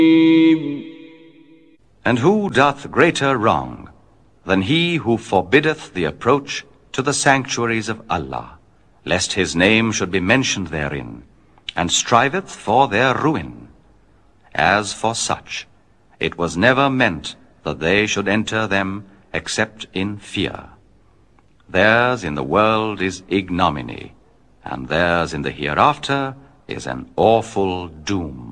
And who doth greater wrong than he who forbiddeth the approach to the sanctuaries of Allah, lest his name should be mentioned therein, and striveth for their ruin? As for such, it was never meant that they should enter them except in fear. Theirs in the world is ignominy, and theirs in the hereafter is an awful doom.